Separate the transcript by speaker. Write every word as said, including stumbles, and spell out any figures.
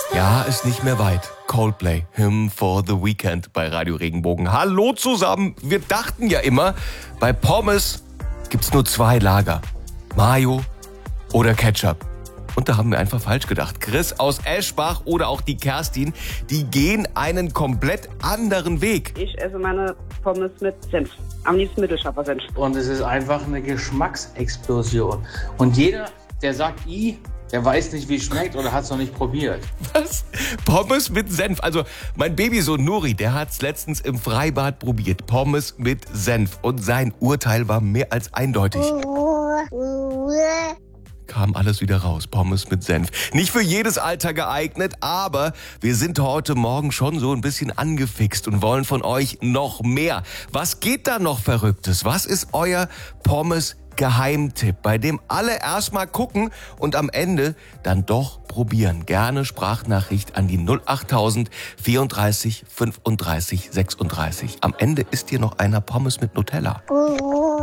Speaker 1: Ja, ist nicht mehr weit. Coldplay, Hymn for the Weekend bei Radio Regenbogen. Hallo zusammen. Wir dachten ja immer, bei Pommes gibt's nur zwei Lager. Mayo oder Ketchup. Und da haben wir einfach falsch gedacht. Chris aus Eschbach oder auch die Kerstin, die gehen einen komplett anderen Weg.
Speaker 2: Ich esse meine Pommes mit Senf. Am liebsten Mittelscharfer Senf.
Speaker 3: Und es ist einfach eine Geschmacksexplosion. Und jeder, der sagt, i, der weiß nicht, wie es schmeckt oder hat es noch nicht probiert.
Speaker 1: Was? Pommes mit Senf. Also mein Babysohn Nuri, der hat es letztens im Freibad probiert. Pommes mit Senf. Und sein Urteil war mehr als eindeutig. Kam alles wieder raus. Pommes mit Senf. Nicht für jedes Alter geeignet, aber wir sind heute Morgen schon so ein bisschen angefixt und wollen von euch noch mehr. Was geht da noch Verrücktes? Was ist euer Pommes-Geheimtipp, bei dem alle erstmal gucken und am Ende dann doch probieren? Gerne Sprachnachricht an die null achttausend vierunddreißig fünfunddreißig sechsunddreißig. Am Ende isst ihr noch einer Pommes mit Nutella.